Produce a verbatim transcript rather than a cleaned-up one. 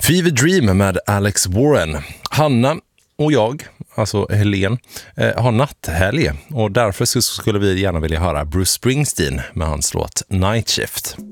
Fever Dream med Alex Warren. Hanna och jag, alltså Helen, eh, har natthelg och därför skulle vi gärna vilja höra Bruce Springsteen med hans låt Night Shift.